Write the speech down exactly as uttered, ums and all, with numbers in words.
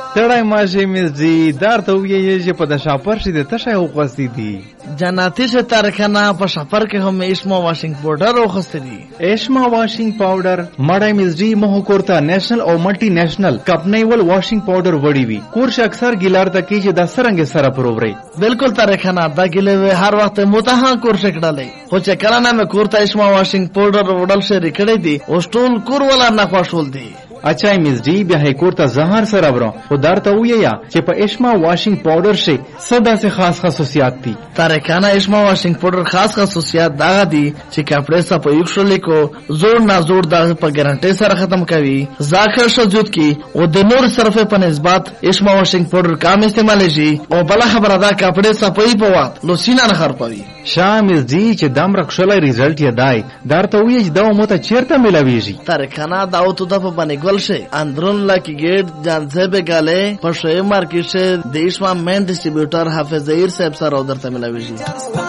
ستړی ماشي مس جی دار ته ویې چې په د شاپر شي د تشه وغوستې دي جناتی سے تارکانا په شاپر کې هم اشما واشنګ پاوډر وغوستې دي. اشما واشنګ پاوډر مړی مس جی مه کورته نېشنل او ملټي نېشنل کمپنۍ ول واشنګ پاوډر وړي وي کورش اکثر ګیلار ته کې چې د سرنګ سره پرووري بالکل تارکانا دا ګلې هر وخت متها کورش کړلې خو چې کله نه مې کورته اشما واشنګ پاوډر وړل شي ریکړې دي او ټول کور ولا نه خوشول دي. اچھا مس جی بیا هی کورته زهر سره ورو خو درته ویا چې په اشما واشنګ پاوډر شي صدا سے خاص خصوصیات دي. تارکانا اشما واشنګ پاوډر خاص خصوصیات دا دي چې کپڑے صفا یوشل کو زور نه زور دا په ګارانټي سره ختم کوي ځاخر شجود کی او د نور صرفه په نسبت اشما واشنګ پاوډر کم استعمال شي او بل خبره دا کپڑے صفای په وخت لو سینا نه خر پوي. شامل جی چې دم رخصلای ریزلټ یې دای درته وی چې دا مو ته چیرته ملاویږي. تارکانا دا او ته د په باندې ګل اندرون لاکی گیٹ جانسے پہ گالے پر شوئے مارکیٹ سے دیش میں مین ڈسٹریبیوٹر حافظ ظہیر صاحب سر ادھر تملا ویجی.